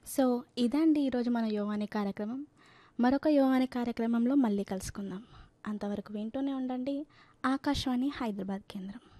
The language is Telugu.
సో ఇదండి ఈరోజు మన యోగాని కార్యక్రమం. మరొక యోగాని కార్యక్రమంలో మళ్ళీ కలుసుకుందాం. అంతవరకు వింటూనే ఉండండి ఆకాశవాణి హైదరాబాద్ కేంద్రం.